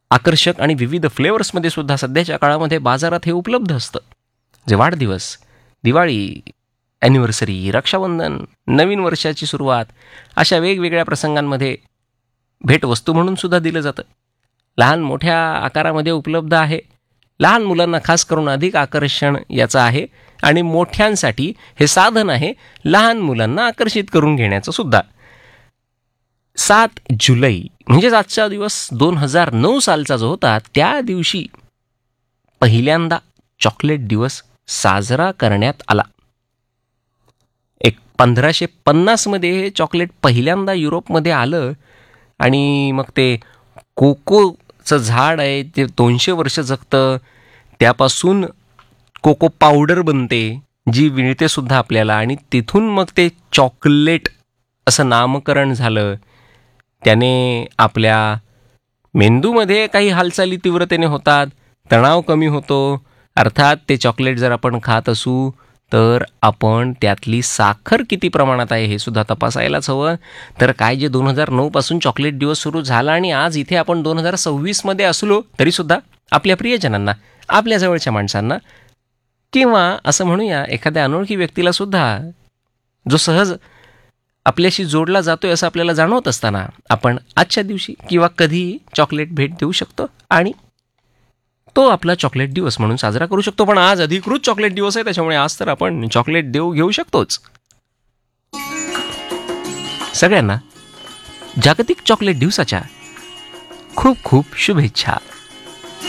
आकर्षक आणि विविध फ्लेवर्समध्ये सुद्धा सध्याच्या काळामध्ये बाजारात हे उपलब्ध असतं. जे वाढदिवस, दिवाळी, ॲनिव्हर्सरी, रक्षाबंधन, नवीन वर्षाची सुरुवात अशा वेगवेगळ्या प्रसंगांमध्ये भेटवस्तू म्हणून सुद्धा दिलं जातं. लहान मोठ्या आकारामध्ये उपलब्ध आहे. लहान मुलांना खास करून अधिक आकर्षण याचं आहे आणि मोठ्यांसाठी हे साधन आहे लहान मुलांना आकर्षित करून घेण्याचं सुद्धा. 7 जुलै म्हणजेच आजचा दिवस 2009 सालचा जो होता, त्या दिवशी पहिल्यांदा चॉकलेट दिवस साजरा करण्यात आला. 1550 हे चॉकलेट पहिल्यांदा युरोपमध्ये आलं आणि मग ते कोकोचं झाड आहे ते 200 वर्ष जगतं. त्यापासून कोको पावडर बनते जी मिळते सुद्धा आपल्याला आणि तिथून मग ते चॉकलेट असं नामकरण झालं. त्याने आपल्या मेंदूमध्ये काही हालचाली तीव्रतेने होतात, तणाव कमी होतो. अर्थात ते चॉकलेट जर आपण खात असू तर आपण त्यातली साखर किती प्रमाणात आहे हे सुद्धा तपासायलाच हवं. तर काय जे 2009 पासून चॉकलेट दिवस सुरू झाला आणि आज इथे आपण 2026 असलो तरीसुद्धा आपल्या प्रियजनांना, आपल्या जवळच्या माणसांना किंवा असं म्हणूया एखाद्या अनोळखी व्यक्तीला सुद्धा जो सहज आपल्याशी जोडला जातोय असं आपल्याला जाणवत असताना आपण आजच्या दिवशी किंवा कधीही चॉकलेट भेट देऊ शकतो आणि तो आपला चॉकलेट दिवस म्हणून साजरा करू शकतो. पण आज अधिकृत चॉकलेट दिवस आहे, त्याच्यामुळे आज तर आपण चॉकलेट घेऊ शकतोच. सगळ्यांना जागतिक चॉकलेट दिवसाच्या खूप खूप शुभेच्छा.